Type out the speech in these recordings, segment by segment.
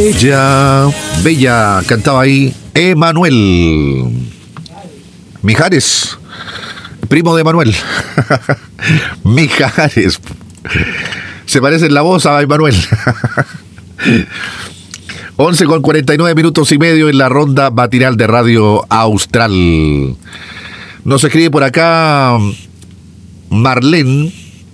Bella, Bella, cantaba ahí Emanuel Mijares, primo de Emanuel. Mijares. Se parece en la voz a Emanuel. 11:49 en la ronda matinal de Radio Austral. Nos escribe por acá Marlene,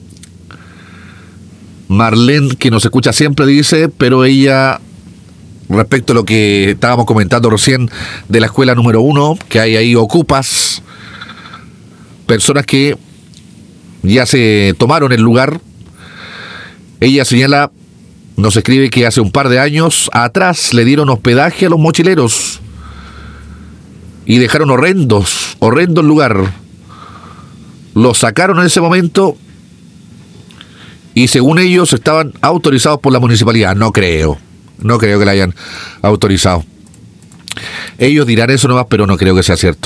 que nos escucha siempre, dice, pero ella, respecto a lo que estábamos comentando recién de la escuela número 1, que hay ahí ocupas, personas que ya se tomaron el lugar. Ella señala, nos escribe que hace un par de años atrás le dieron hospedaje a los mochileros y dejaron horrendo el lugar. Los sacaron en ese momento y según ellos estaban autorizados por la municipalidad. No creo que la hayan autorizado. Ellos dirán eso nomás, pero no creo que sea cierto.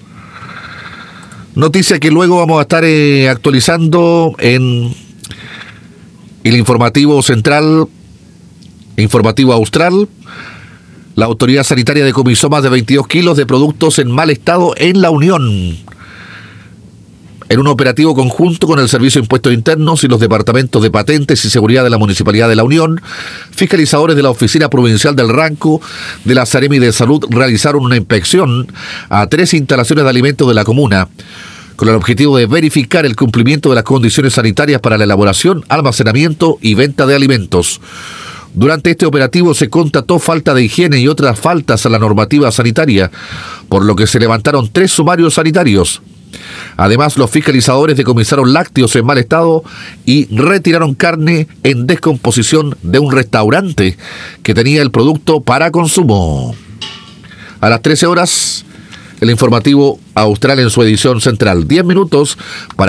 Noticia que luego vamos a estar actualizando en el informativo central, informativo austral. La autoridad sanitaria decomisó más de 22 kilos de productos en mal estado en La Unión, en un operativo conjunto con el Servicio de Impuestos Internos y los departamentos de Patentes y Seguridad de la Municipalidad de La Unión. Fiscalizadores de la Oficina Provincial del Ranco de la Seremi de Salud realizaron una inspección a 3 instalaciones de alimentos de la comuna, con el objetivo de verificar el cumplimiento de las condiciones sanitarias para la elaboración, almacenamiento y venta de alimentos. Durante este operativo se constató falta de higiene y otras faltas a la normativa sanitaria, por lo que se levantaron 3 sumarios sanitarios. Además, los fiscalizadores decomisaron lácteos en mal estado y retiraron carne en descomposición de un restaurante que tenía el producto para consumo. A las 13 horas, el informativo austral en su edición central. 10 minutos para